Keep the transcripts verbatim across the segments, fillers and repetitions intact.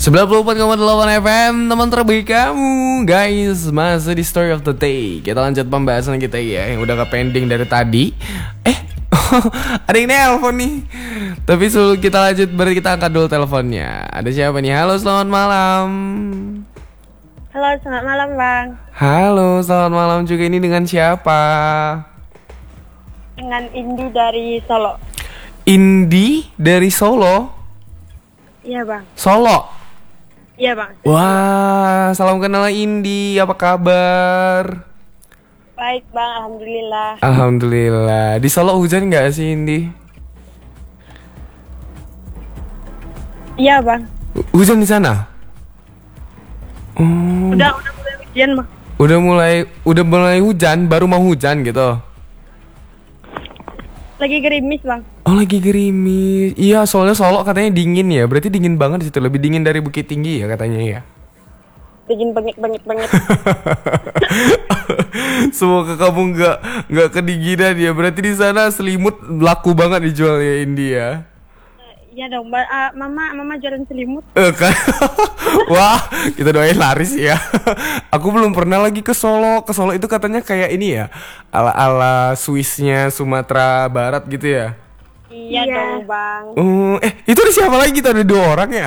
sembilan puluh empat koma delapan F M, teman terbaik kamu. Guys, masih di story of the day. Kita lanjut pembahasan kita ya, yang udah ke pending dari tadi. Eh, ada yang nelpon nih. Tapi sebelum kita lanjut, berarti kita angkat dulu teleponnya. Ada siapa nih? Halo, selamat malam. Halo, selamat malam Bang. Halo, selamat malam juga. Ini dengan siapa? Dengan Indi dari Solo. Indi dari Solo? Iya Bang. Solo? Iya Bang. Wah, salam kenal Indi, apa kabar? Baik Bang, Alhamdulillah. Alhamdulillah. Di Solo hujan nggak sih Indi? Iya Bang. Hu- Hujan di sana? Oh, Udah udah mulai ujian Bang. udah mulai udah mulai hujan, baru mau hujan gitu. Lagi gerimis Bang. Oh, lagi gerimis. Iya, soalnya Solo katanya dingin ya. Berarti dingin banget di situ, lebih dingin dari Bukit Tinggi ya katanya ya. Dingin banget banget banget. Semoga kamu nggak nggak kedinginan ya. Berarti di sana selimut laku banget dijual ya India. Iya dong, Mbak. Ah, mama mama jualan selimut. Eh kan. Wah, kita doain laris ya. Aku belum pernah lagi ke Solo. Ke Solo itu katanya kayak ini ya, ala-ala Swissnya Sumatera Barat gitu ya. Iya, Iya. dong Bang. Oh, eh itu ada siapa lagi? Kita ada dua orang ya.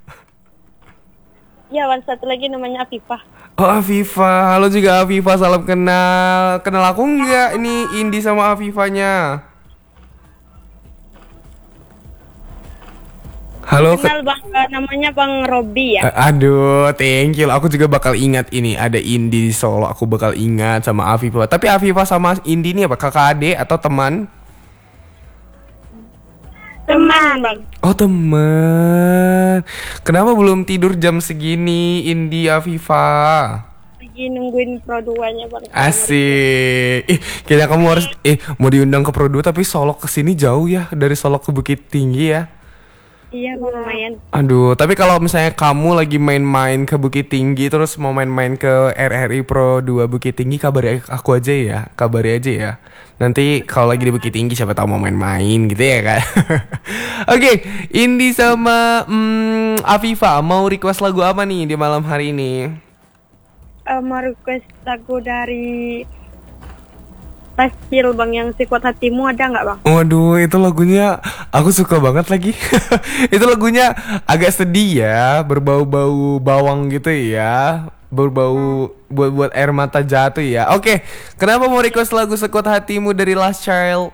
Iya Bang, satu lagi namanya Afifah. Oh, Afifa. Halo juga Afifa, salam kenal. Kenal aku nggak? Ini Indi sama Afifanya. Halo. ke- Kenal Bang, eh, namanya Bang Robi ya. Eh, Aduh, thank you. Aku juga bakal ingat ini. Ada Indi di Solo. Aku bakal ingat sama Afifa. Tapi Afifa sama Indi ini apa? Kakak adik atau teman? Teman Bang. Oh, teman. Kenapa belum tidur jam segini, Indi Afifa? Lagi nungguin Pro dua-nya Bang. Asik. Ih, kayaknya kamu harus eh mau diundang ke Pro dua tapi Solo ke sini jauh ya, dari Solo ke Bukit Tinggi ya. Iya Bang, lumayan. Aduh, tapi kalau misalnya kamu lagi main-main ke Bukit Tinggi terus mau main-main ke R R I Pro dua Bukit Tinggi, kabari aku aja ya, kabari aja ya. Nanti kalau lagi di Bukit Tinggi siapa tahu mau main-main gitu ya kan. Oke, Indi sama mm, Afifa mau request lagu apa nih di malam hari ini? Eh, mau request lagu dari Pasil Bang, yang Si Kuat Hatimu, ada nggak Bang? Waduh, itu lagunya aku suka banget lagi. Itu lagunya agak sedih ya, berbau-bau bawang gitu ya, berbau buat-buat air mata jatuh ya. Oke, kenapa mau request lagu Sekuat Hatimu dari Last Child?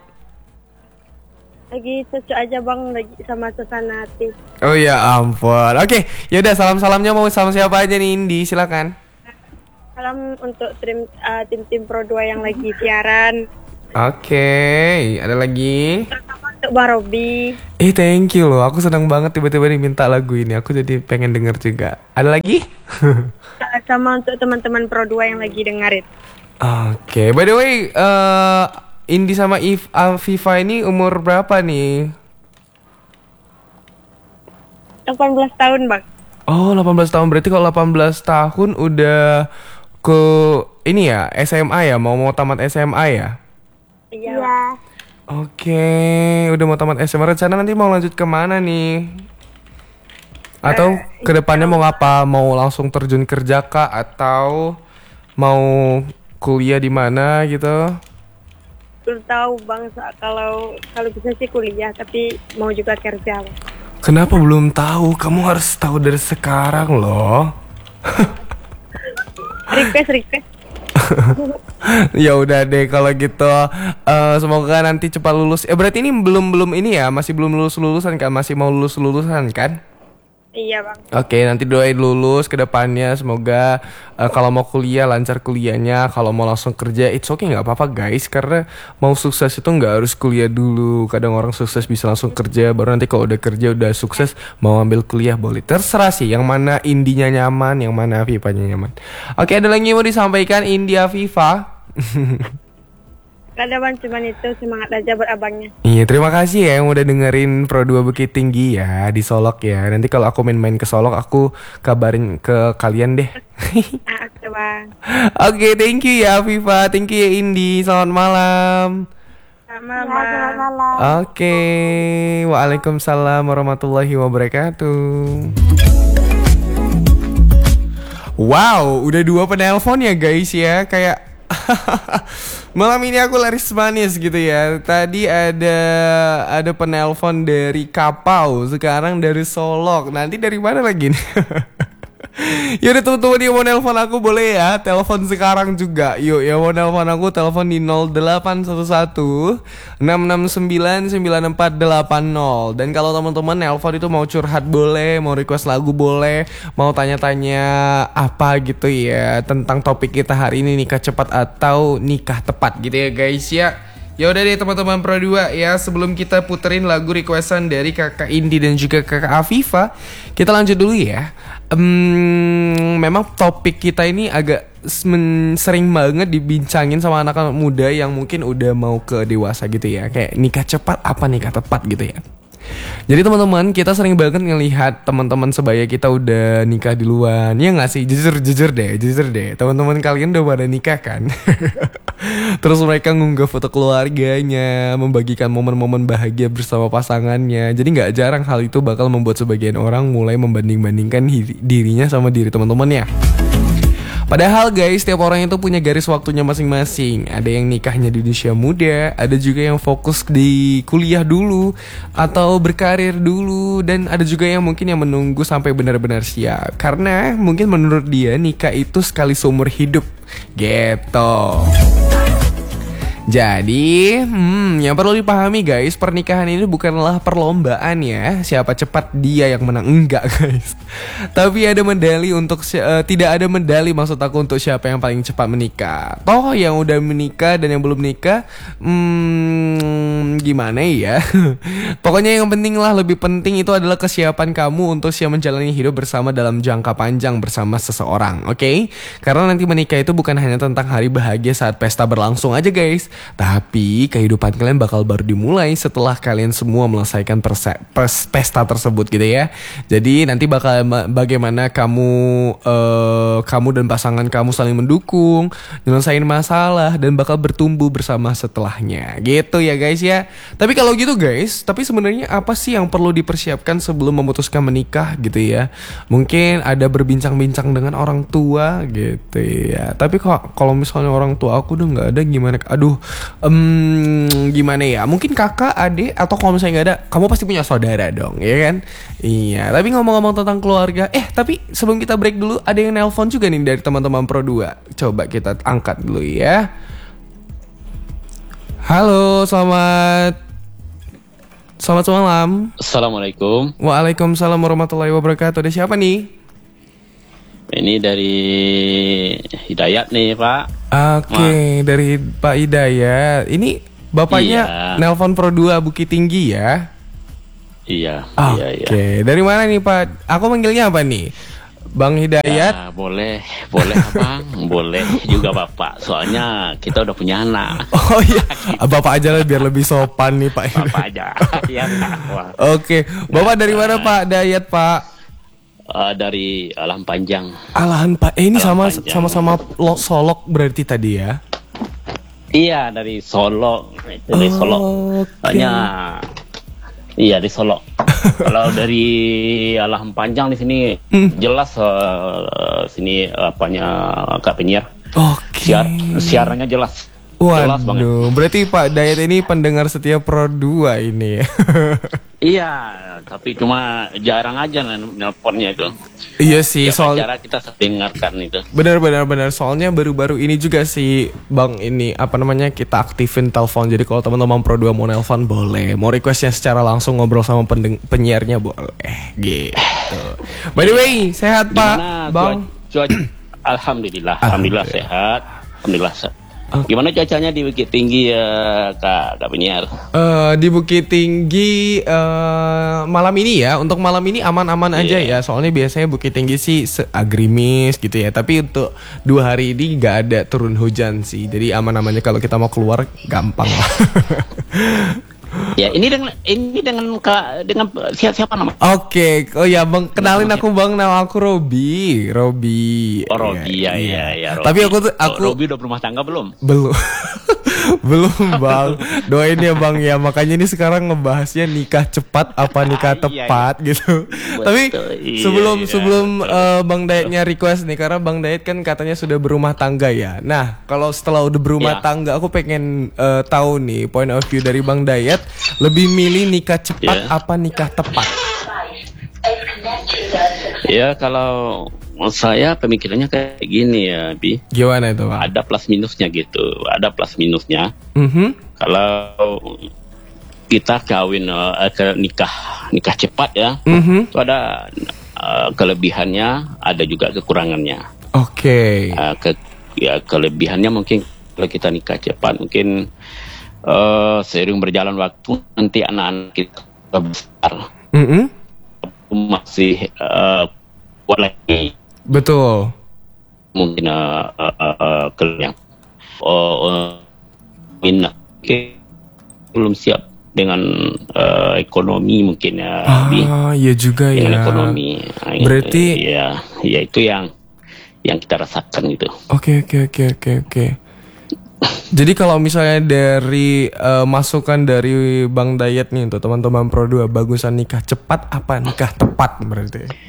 Lagi cocok aja Bang, lagi sama suasana hati. Oh ya ampun. Oke, yaudah salam-salamnya mau sama siapa aja nih Indi, silakan. Salam untuk tim eh, tim-tim Pro dua yang lagi siaran. Oke, ada lagi? Terutama untuk Bang Robi. Eh, thank you loh. Aku senang banget tiba-tiba diminta lagu ini. Aku jadi pengen denger juga. Ada lagi? Eh, Sama untuk teman-teman Pro dua yang lagi dengerin. Oke, by the way, eh Indi sama If Afifa ini umur berapa nih? delapan belas tahun Bang. Oh, delapan belas tahun. Berarti kalau delapan belas tahun udah ke ini ya, S M A ya? Mau mau tamat S M A ya? Iya. Iya. Oke, udah mau tamat S M A. Rencana nanti mau lanjut kemana nih? Atau kedepannya mau ngapa? Mau langsung terjun kerja kah? Atau mau kuliah di mana gitu? Belum tahu Bang, so- kalau kalau bisa sih kuliah, tapi mau juga kerja Bang. Kenapa belum tahu? Kamu harus tahu dari sekarang loh. Request request. Ya udah deh kalau gitu. Eh, semoga nanti cepat lulus. Eh berarti ini belum belum ini ya, masih belum lulus lulusan kan? Masih mau lulus lulusan kan? Iya Bang. Oke, nanti doain lulus ke depannya. Semoga eh, kalau mau kuliah lancar kuliahnya. Kalau mau langsung kerja, it's okay, nggak apa-apa guys. Karena mau sukses itu nggak harus kuliah dulu. Kadang orang sukses bisa langsung kerja. Baru nanti kalau udah kerja udah sukses mau ambil kuliah boleh. Terserah sih. Yang mana Indinya nyaman, yang mana Afifanya nyaman. Oke, ada lagi yang mau disampaikan Indi Afifa? Gak ada Bang, cuman itu semangat aja buat abangnya. Iya, terima kasih ya yang udah dengerin Pro dua Bukit Tinggi ya di Solok ya. Nanti kalau aku main-main ke Solok aku kabarin ke kalian deh. Ah, oke Bang. Oke, thank you ya Viva, thank you ya Indi. Selamat malam. Selamat malam Ya, selamat Bang. malam. Oke, waalaikumsalam warahmatullahi wabarakatuh. Wow, udah dua penelpon ya guys ya. Kayak malam ini aku laris manis gitu ya. Tadi ada ada penelpon dari Kapau, sekarang dari Solok. Nanti dari mana lagi nih? Yaudah teman-teman yang mau nelpon aku boleh ya, telepon sekarang juga. Yuk yang mau nelpon aku telepon di nol delapan satu satu enam enam sembilan sembilan empat delapan nol. Dan kalau teman-teman nelpon itu mau curhat boleh, mau request lagu boleh, mau tanya-tanya apa gitu ya tentang topik kita hari ini, nikah cepat atau nikah tepat gitu ya guys ya. Ya udah deh teman-teman Pro dua ya, sebelum kita puterin lagu requestan dari Kakak Indi dan juga Kakak Afifa, kita lanjut dulu ya. Um, memang topik kita ini agak men- sering banget dibincangin sama anak-anak muda yang mungkin udah mau ke dewasa gitu ya. Kayak nikah cepat apa nikah tepat gitu ya. Jadi teman-teman, kita sering banget ngelihat teman-teman sebaya kita udah nikah duluan. Ya nggak sih? Jujur jujur deh, jujur deh. Teman-teman kalian udah pada nikah kan? Terus mereka ngunggah foto keluarganya, membagikan momen-momen bahagia bersama pasangannya. Jadi nggak jarang hal itu bakal membuat sebagian orang mulai membanding-bandingkan diri- dirinya sama diri teman-temannya. Padahal guys, setiap orang itu punya garis waktunya masing-masing. Ada yang nikahnya di usia muda, ada juga yang fokus di kuliah dulu atau berkarir dulu, dan ada juga yang mungkin yang menunggu sampai benar-benar siap. Karena mungkin menurut dia nikah itu sekali seumur hidup gitu. Jadi, hmm, yang perlu dipahami guys, pernikahan ini bukanlah perlombaan ya, siapa cepat dia yang menang, enggak guys. Tapi ada medali untuk uh, tidak ada medali maksud aku untuk siapa yang paling cepat menikah. Toh yang udah menikah dan yang belum menikah, hmm, gimana ya? Pokoknya yang penting lah, lebih penting itu adalah kesiapan kamu untuk siap menjalani hidup bersama dalam jangka panjang bersama seseorang, oke? Okay? Karena nanti menikah itu bukan hanya tentang hari bahagia saat pesta berlangsung aja guys. Tapi kehidupan kalian bakal baru dimulai setelah kalian semua melesaikan perse- pes- pesta tersebut gitu ya. Jadi nanti bakal ma- bagaimana kamu uh, kamu dan pasangan kamu saling mendukung, nyelesain masalah, dan bakal bertumbuh bersama setelahnya. Gitu ya guys ya. Tapi kalau gitu guys, tapi sebenarnya apa sih yang perlu dipersiapkan sebelum memutuskan menikah gitu ya? Mungkin ada berbincang-bincang dengan orang tua gitu ya. Tapi kok kalau misalnya orang tua aku udah nggak ada gimana? Aduh. Um, gimana ya? Mungkin kakak, adik, atau kalau misalnya nggak ada, kamu pasti punya saudara dong, ya kan? Iya. Tapi ngomong-ngomong tentang keluarga, eh tapi sebelum kita break dulu, ada yang nelpon juga nih dari teman-teman Pro dua. Coba kita angkat dulu ya. Halo, selamat selamat malam. Assalamualaikum. Waalaikumsalam warahmatullahi wabarakatuh. Ada siapa nih? Ini dari Hidayat nih Pak. Oke, okay, dari Pak Hidayat. Ini bapaknya iya. Nelpon Pro dua Bukit Tinggi ya? Iya. Oke, iya, iya. Dari mana nih Pak? Aku manggilnya apa nih? Bang Hidayat? Ya, boleh, boleh Bang, boleh juga Bapak. Soalnya kita udah punya anak. Oh iya, Bapak aja lah biar lebih sopan nih Pak. Bapak aja. Ya, Oke, Bapak dari mana Pak Dayat Pak? Uh, dari Alam Panjang. Alahan Pak, eh, ini Alam sama Panjang. sama-sama lo, Solok berarti tadi ya? Iya, dari Solo. Itu dari oh, Solo. Okay. Hanya iya di Solo. Kalau dari Alam Panjang di sini hmm. jelas uh, sini apanya Kak penyiar. Oke. Okay. Siar, siarannya jelas. Waduh, banget. Berarti Pak Dayat ini pendengar setia Pro dua ini. Iya, tapi cuma jarang aja nelponnya itu. Iya sih, ya, soal cara kita dengarkan itu. Benar-benar benar. Soalnya baru-baru ini juga sih Bang ini apa namanya kita aktifin telepon. Jadi kalau teman-teman Pro dua mau nelpon boleh, mau requestnya secara langsung ngobrol sama pendeng- penyiarnya boleh gitu. By the way, sehat Pak, Gimana, Bang? Cuaca, cuaca, alhamdulillah, alhamdulillah sehat, alhamdulillah sehat. Okay. Gimana cuacanya di Bukit Tinggi ya Kak, Kak penyiar? Uh, di Bukit Tinggi uh, malam ini ya, untuk malam ini aman-aman aja yeah. ya. Soalnya biasanya Bukit Tinggi sih agrimis gitu ya. Tapi untuk dua hari ini gak ada turun hujan sih. Jadi aman-amannya kalau kita mau keluar gampang lah. Ya ini dengan ini dengan kak dengan siapa, siapa nama? Oke, okay. Oh ya Bang, kenalin aku Bang, nama aku Robi, Robi. Oh Robi ya ya ya. ya Tapi aku tuh aku Robi udah berumah tangga belum? Belum. Belum bang, doain ya bang ya. Makanya ini sekarang ngebahasnya nikah cepat apa nikah tepat gitu. Betul, Tapi iya, sebelum iya, sebelum betul. uh, Bang Dayatnya request nih, karena Bang Dayat kan katanya sudah berumah tangga ya. Nah kalau setelah udah berumah Ya. tangga, aku pengen uh, tahu nih point of view dari Bang Dayat, lebih milih nikah cepat Ya. apa nikah tepat? Ya kalau saya pemikirannya kayak gini ya, Bi. Gimana itu bang? Ada plus minusnya gitu, ada plus minusnya. Mhm. Kalau kita kawin uh, ke nikah nikah cepat ya, Mhm. itu ada uh, kelebihannya, ada juga kekurangannya. Oke. Uh, ke, ya kelebihannya mungkin kalau kita nikah cepat mungkin uh, seiring berjalan waktu nanti anak-anak kita besar Mhm. masih uh, kuat lagi. Betul. Mungkin uh, uh, uh, uh, yang uh, uh, minat okay, belum siap dengan uh, ekonomi mungkin ya, Bi. Ah, iya juga Dengan ya. ekonomi. Nah, Berarti- itu, ya, ya itu yang yang kita rasakan gitu. Oke oke oke oke oke. Jadi kalau misalnya dari eh, masukan dari Bang Dayat nih untuk teman-teman Pro dua, bagusan nikah cepat apa nikah tepat berarti?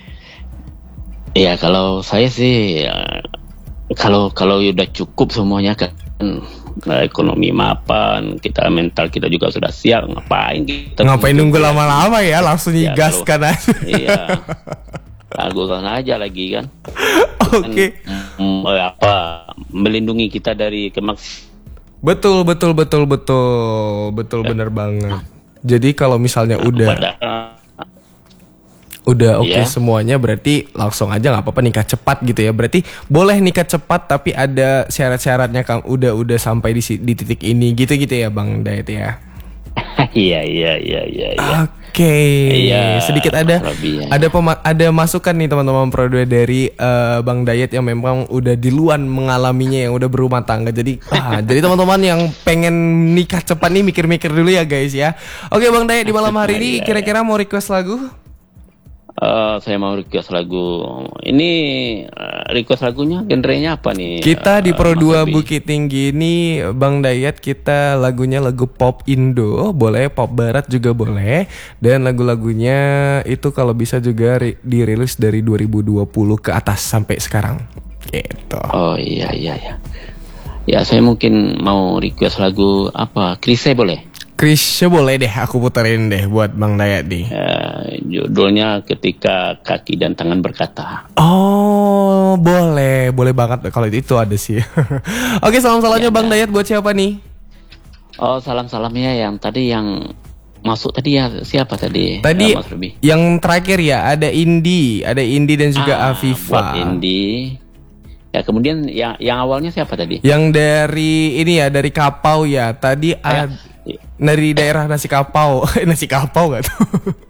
Ya kalau saya sih ya, kalau kalau udah cukup semuanya kan, nah, ekonomi mapan, kita mental kita juga sudah siap, ngapain kita Ngapain nunggu lama-lama ya, langsung Ya, digaskan aja. Iya. Lakukan aja lagi kan. Oke. Mm, apa melindungi kita dari kemaks Betul betul betul betul betul bener banget. Jadi kalau misalnya udah pada udah oke Iya. semuanya, berarti langsung aja nggak apa-apa nikah cepat gitu ya. Berarti boleh nikah cepat tapi ada syarat-syaratnya, Kang. Udah udah sampai di si- di titik ini gitu-gitu ya Bang Dayat ya. iya iya iya iya iya. Oke, Iya, sedikit ada lebih, ya. ada pema- ada masukan nih teman-teman Pro dua dari eh, Bang Dayat yang memang udah duluan mengalaminya, yang udah berumah tangga. Jadi ah, jadi teman-teman yang pengen nikah cepat nih mikir-mikir dulu ya guys ya. Oke Bang Dayat, di malam hari ini Iya, kira-kira mau request lagu? Eh, saya mau request lagu. Ini eh, request lagunya genrenya apa nih? Kita di eh, Pro Mas dua Robi? Bukit Tinggi ini Bang Dayat, kita lagunya lagu pop Indo, boleh pop barat juga boleh. Dan lagu-lagunya itu kalau bisa juga ri- dirilis dari dua ribu dua puluh ke atas sampai sekarang. Gitu. Oh iya iya ya. Ya saya mungkin mau request lagu apa? Krisye boleh? Krisya boleh deh, aku puterin deh buat Bang Dayat nih. Eh, judulnya Ketika Kaki dan Tangan Berkata. Oh, boleh, boleh banget kalau itu ada sih. Oke, salam-salamnya Ya, Bang ya. Dayat buat siapa nih? Oh salam-salamnya yang tadi yang masuk tadi ya siapa tadi? Tadi Eh, Mas Robi. yang terakhir ya, ada Indi, ada Indi dan juga Ah, Afifa. Buat Indi. Ya kemudian yang yang awalnya siapa tadi? Yang dari ini ya, dari Kapau ya. Tadi Ya. ad- dari daerah nasi Kapau. nasi Kapau gak tuh?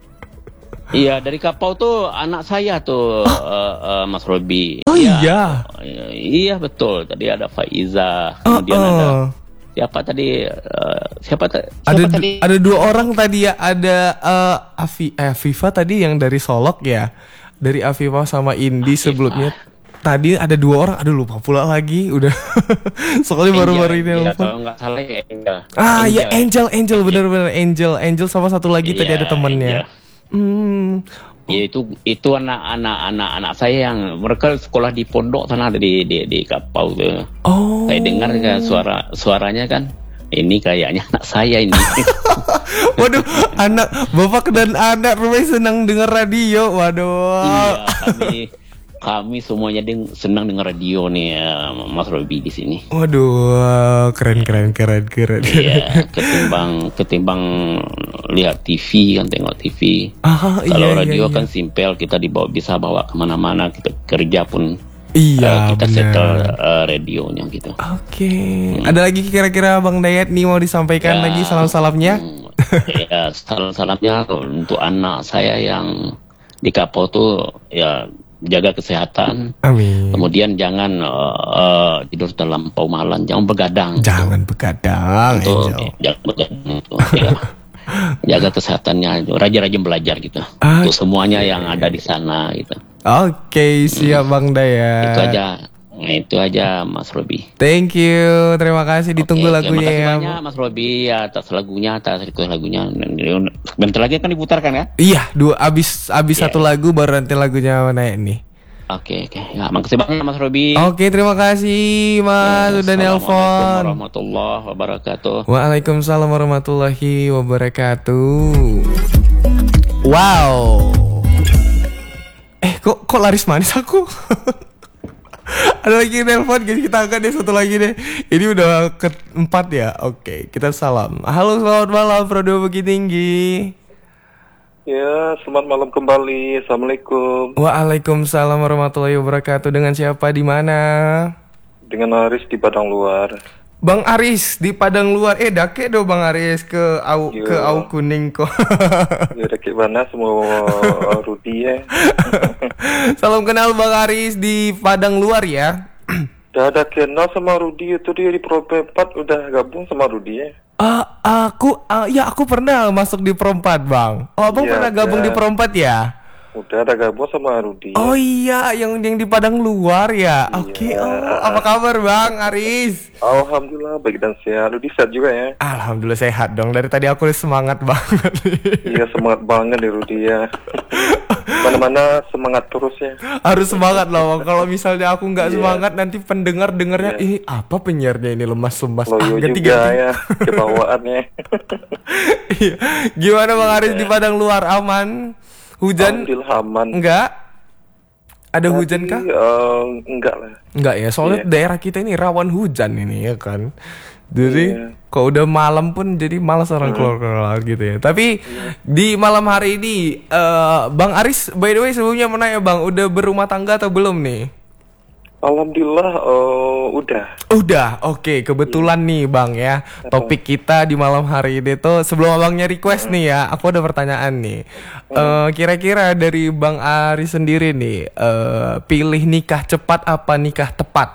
Iya dari Kapau tuh anak saya tuh eh, eh, Mas Robi. Oh Iya. iya. Iya, iya betul. Tadi ada Faiza, Oh, kemudian ada oh. siapa tadi? eh, siapa, ta- siapa Ada du- tadi? ada dua orang tadi ya, ada eh, Afi eh, Afifa tadi yang dari Solok ya. Dari Afifa sama Indi Afifah. sebelumnya. Tadi ada dua orang, aduh lupa pula lagi. Udah. Soalnya baru-baru ini Angel, ya, lupa. kalau nggak salah ya Angel. Ah ya, Angel, Angel bener-bener Angel, Angel sama satu lagi tadi Iya, ada temennya. Hmm. Ya itu itu anak-anak anak-anak saya yang mereka sekolah di pondok sana di di di Kapau tuh. Oh. Saya dengar kan suara suaranya kan. Ini kayaknya anak saya ini. Waduh, anak bapak dan anak rumah senang dengar radio. Waduh. Iya, kami kami semuanya deng senang dengar radio nih ya, Mas Robi di sini. Waduh, keren keren keren keren. Iya, ketimbang ketimbang lihat T V kan, tengok T V. Ah, Kalau iya, radio iya, kan simpel, kita dibawa bisa bawa kemana-mana, kita kerja pun Iya, eh, kita benar. settle eh, radionya gitu. Oke. Ada lagi kira-kira Bang Dayat nih mau disampaikan Ya, lagi salam-salamnya? hmm, ya salam-salamnya untuk anak saya yang di Kapau tuh ya jaga kesehatan. Amin. Kemudian jangan uh, uh, tidur terlampau malam, jangan begadang. Jangan begadang, Tuh, Angel. jangan begadang itu. Ya. Jaga kesehatannya, rajin-rajin belajar gitu. Ah, Untuk semuanya yang ada di sana gitu. Oke, siap Bang Itu Dayat. aja. Nah, itu aja Mas Robi. Thank you, terima kasih. Ditunggu Oke, lagunya terima kasih ya. banyak Mas Robi atas lagunya, atas request lagunya. Bentar lagi akan diputarkan ya? Iya, dua abis abis Yeah. satu lagu baru nanti lagunya naik nih. Oke oke. Ya, makasih banyak Mas Robi. Oke, terima kasih Mas udah Assalamualaikum nelpon. warahmatullahi wabarakatuh. Waalaikumsalam warahmatullahi wabarakatuh. Wow. Eh kok kok laris manis aku? Ada lagi nelpon, guys, kita angkat deh satu lagi deh. Ini udah keempat ya. Oke, kita salam. Halo, selamat malam Prodo Bukit Tinggi. Ya, selamat malam kembali. Assalamualaikum. Waalaikumsalam warahmatullahi wabarakatuh. Dengan siapa, di mana? Dengan Aris di Padang Luar. Bang Aris di Padang Luar. Eh, dake do Bang Aris ke au Yo. ke au kuning kok. Ya udah kayak mana semua Rudi ya. Salam kenal Bang Aris di Padang Luar ya. Udah ada kenal sama Rudi itu, dia di Pro empat udah gabung sama Rudi ya. Ah, aku ah, ya aku pernah masuk di Pro empat, Bang. Oh, Abang Iya, pernah gabung iya. di Pro empat ya? Udah ada gabung sama Rudi. Oh iya, yang yang di Padang Luar ya. Oke, Iya. oh, apa kabar Bang Aris? Alhamdulillah baik dan sehat. Rudi sehat juga ya. Alhamdulillah sehat dong. Dari tadi aku udah semangat banget. Iya semangat banget nih Rudi ya. Mana-mana semangat terus ya. Harus semangat lah Bang. Kalau misalnya aku nggak Iya. semangat, nanti pendengar dengarnya, Iya. ih apa penyiarnya ini lemas-lemas. Ah, Loyo juga ganti-ganti. ya kebawaannya. Iya. Gimana Bang Aris di Padang Luar, aman? Hujan? Alhamdulillah aman. Enggak? Ada hujan kah? Tapi, eh, enggak lah. Enggak ya, soalnya Iya. daerah kita ini rawan hujan ini ya kan. Jadi Iya. kalau udah malam pun jadi malas orang keluar-keluar gitu ya. Tapi di malam hari ini eh, Bang Aris, by the way sebelumnya mau nanya Bang, udah berumah tangga atau belum nih? Alhamdulillah eh, udah. Udah, oke. Kebetulan nih Bang ya, topik kita di malam hari ini tuh, sebelum abangnya request nih ya, aku ada pertanyaan nih. Eh, kira-kira dari Bang Aris sendiri nih, eh, pilih nikah cepat apa nikah tepat?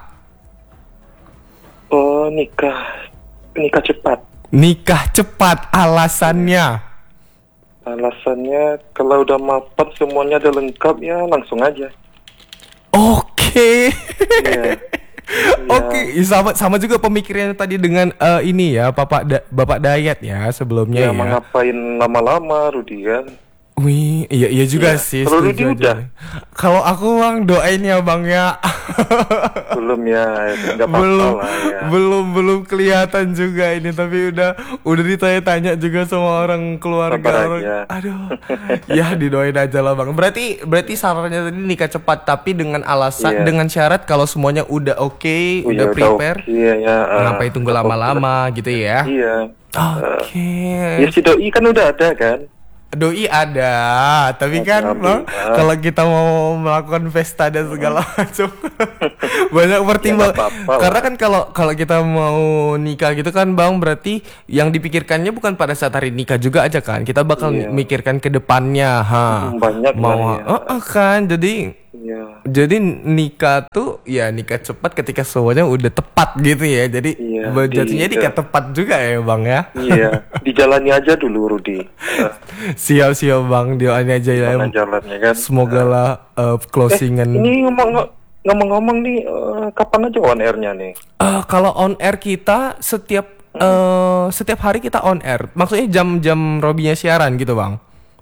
Oh nikah nikah cepat. Nikah cepat, alasannya? Alasannya kalau udah mapan semuanya udah lengkap ya langsung aja. Oke. Iya. Oke, sama sama juga pemikirannya tadi dengan eh, ini ya, Bapak Da- Bapak Dayat ya sebelumnya Ya, ya. mau ngapain lama-lama Rudi kan? Wih, iya iya juga Iya. sih. Kalau setuju Rudi aja. udah? Kalau aku Bang doain ya Bang ya. Belum ya, nggak apa-apa belum lah ya. belum belum kelihatan juga ini, tapi udah udah ditanya-tanya juga sama orang keluarga Sabar orang. aja. Aduh. Ya didoain aja lah Bang. Berarti berarti sarannya tadi nikah cepat tapi dengan alasan Iya. dengan syarat kalau semuanya udah oke, Oh, udah ya, prepare. oke, ya, ya, eh, Ngapain tunggu lama-lama gitu ya? Iya. Oke. Ya si doi kan udah ada kan? Doi ada, tapi kan Bang, Alhamdulillah. kalau kita mau melakukan pesta dan segala macam banyak pertimbangan. Ya, nggak apa-apa lah. Karena kan kalau kalau kita mau nikah gitu kan Bang, berarti yang dipikirkannya bukan pada saat hari nikah juga aja kan. Kita bakal Iya. mikirkan ke depannya, ha. Banyak mau lah ya. Heeh, kan. Jadi Iya. jadi nikah tuh ya nikah cepat ketika semuanya udah tepat gitu ya. Jadi Iya, jatuhnya di- nikah tepat juga ya Bang ya. Iya, dijalani aja dulu Rudi. Eh, Siap-siap Bang, doain aja ya. Gimana jalannya kan? Semoga lah uh, closingan. Eh, ini ngomong ngomong-ngomong nih, eh, kapan aja on airnya nih? Eh, kalau on air kita setiap eh, setiap hari kita on air. Maksudnya jam-jam Robinya siaran gitu Bang.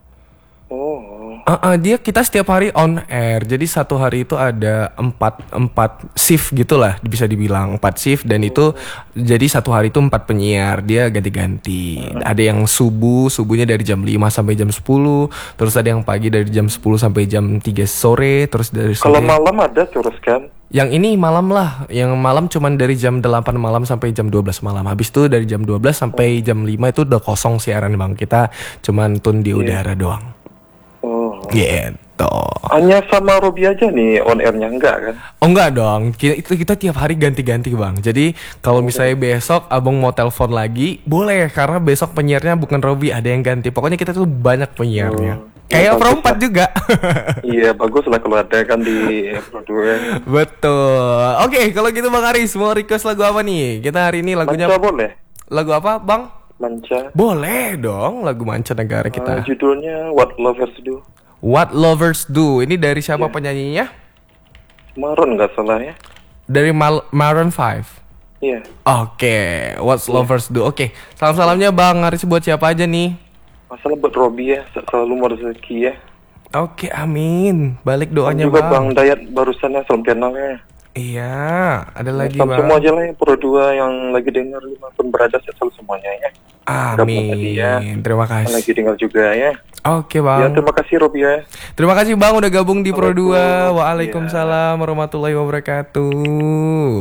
Oh, Eh, eh, dia kita setiap hari on air. Jadi satu hari itu ada empat empat shift gitulah bisa dibilang empat shift, dan itu jadi satu hari itu empat penyiar, dia ganti-ganti. Ada yang subuh subuhnya dari jam lima sampai jam sepuluh, terus ada yang pagi dari jam sepuluh sampai jam tiga sore, terus dari kalau sore. malam ada terus kan? Yang ini malam lah, yang malam cuman dari jam delapan malam sampai jam dua belas malam. Habis itu dari jam dua belas sampai jam lima itu udah kosong siaran Bang. Kita cuman tune di udara doang. Oh, Gitu. hanya sama Robi aja nih on airnya enggak kan? Oh enggak dong, kita, itu kita tiap hari ganti-ganti Bang. Jadi kalau misalnya besok abang mau telepon lagi, boleh, karena besok penyiarnya bukan Robi, ada yang ganti. Pokoknya kita tuh banyak penyiarnya. Oh, Kayak ya, Pro bagus empat lah. juga. Iya bagus lah kalau ada kan di produk. Betul. Oke, kalau gitu Bang Aris mau request lagu apa nih? Kita hari ini lagunya Manca boleh? lagu apa Bang? Manca. Boleh dong, lagu mancanegara Eh, kita. judulnya What Lovers Do. What Lovers Do. Ini dari siapa Iya. penyanyinya? Maroon nggak salah ya? Dari Mal- Maroon five. Iya. Oke, What's Lovers Do. Oke, salam-salamnya Bang Aris buat siapa aja nih? Masalah buat Robi ya, selalu mau rezeki ya. Oke, amin. Balik Dan doanya juga Bang. Bang Dayat barusan ya, salam kenal ya. Iya, ada lagi Salam Bang. semua aja lah yang Pro dua yang lagi dengar dimanapun berada, saya selalu semuanya ya. Gabung tadi ya. Amin. Terima Yang lagi kasih. dengar juga ya. Oke Ya, Bang. terima kasih Robi ya. Terima kasih Bang udah gabung di Pro dua. Assalamualaikum. Waalaikumsalam warahmatullahi wabarakatuh.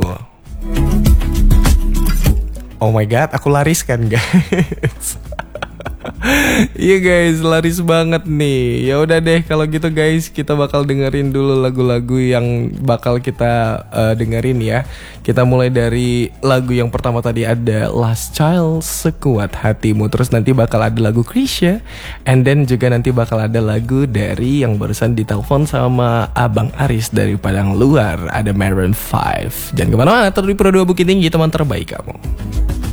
Oh my god, aku laris kan guys. Iya guys, laris banget nih. Ya udah deh kalau gitu guys, kita bakal dengerin dulu lagu-lagu yang bakal kita uh, dengerin ya. Kita mulai dari lagu yang pertama tadi ada Last Child, Sekuat Hatimu. Terus nanti bakal ada lagu Krisya, and then juga nanti bakal ada lagu dari yang barusan ditelepon sama Abang Aris dari Padang Luar, ada Maroon five. Jangan kemana-mana, terus di Pro dua Bukit Tinggi, teman terbaik kamu.